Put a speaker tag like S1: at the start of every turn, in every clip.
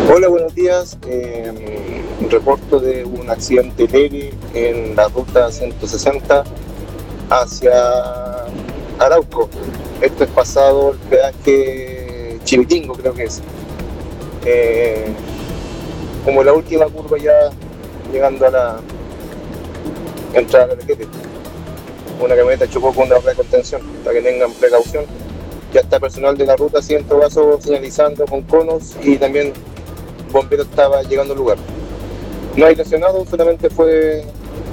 S1: Hola, buenos días. Reporto de un accidente leve en la ruta 160 hacia Arauco. Esto es pasado el peaje Chivitingo, creo que es. Eh, Como la última curva ya llegando a la entrada de Requete. Una camioneta chocó con una barra de contención, para que tengan precaución. Ya está personal de la ruta 100 vaso señalizando con conos y también bombero estaba llegando al lugar. No hay lesionados, solamente fue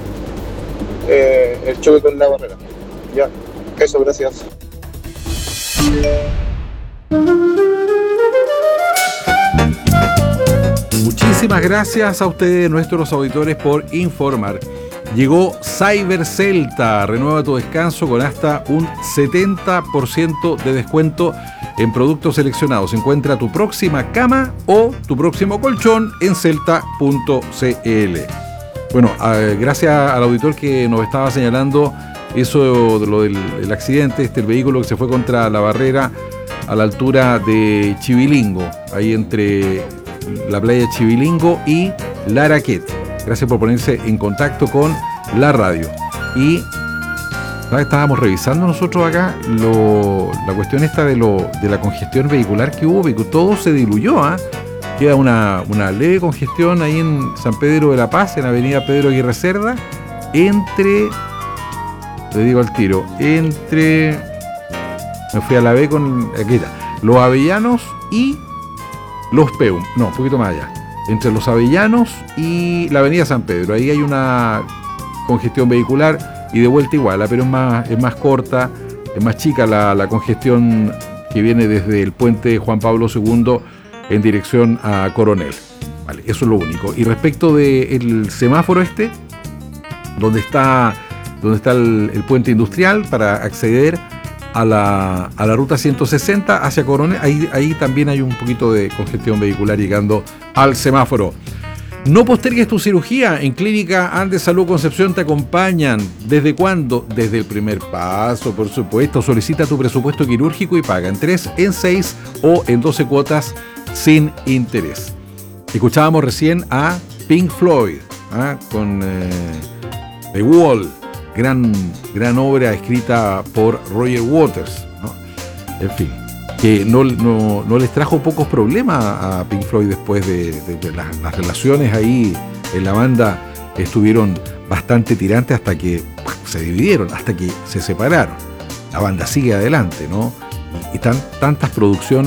S1: el choque con la barrera. Ya, eso, gracias.
S2: Muchísimas gracias a ustedes, nuestros auditores, por informar. Llegó Cyber Celta. Renueva tu descanso con hasta un 70% de descuento en productos seleccionados. Encuentra tu próxima cama o tu próximo colchón en celta.cl. Bueno, gracias al auditor que nos estaba señalando eso de lo del accidente, el vehículo que se fue contra la barrera a la altura de Chivilingo, ahí entre la playa Chivilingo y Laraquet. Gracias por ponerse en contacto con la radio. Y estábamos revisando nosotros acá la cuestión esta de la congestión vehicular que hubo, que todo se diluyó. Queda una leve congestión ahí en San Pedro de la Paz, en avenida Pedro Aguirre Cerda, entre, le digo al tiro, me fui a la B con, aquí está, Los Avellanos y Los Peum, no, un poquito más allá, entre Los Avellanos y la avenida San Pedro. Ahí hay una congestión vehicular y de vuelta igual, pero es más corta, es más chica la congestión que viene desde el puente Juan Pablo II en dirección a Coronel. Vale, eso es lo único. Y respecto del semáforo donde está el puente industrial para acceder a la ruta 160 hacia Coronel, ahí también hay un poquito de congestión vehicular llegando al semáforo. No postergues tu cirugía. En Clínica Andes Salud Concepción te acompañan. ¿Desde cuándo? Desde el primer paso, por supuesto. Solicita tu presupuesto quirúrgico y paga en 3, en 6 o en 12 cuotas sin interés. Escuchábamos recién a Pink Floyd con The Wall, gran obra escrita por Roger Waters, ¿no? En fin, que no les trajo pocos problemas a Pink Floyd después de las relaciones ahí en la banda estuvieron bastante tirantes hasta que se dividieron, hasta que se separaron. La banda sigue adelante, ¿no? Y tantas producciones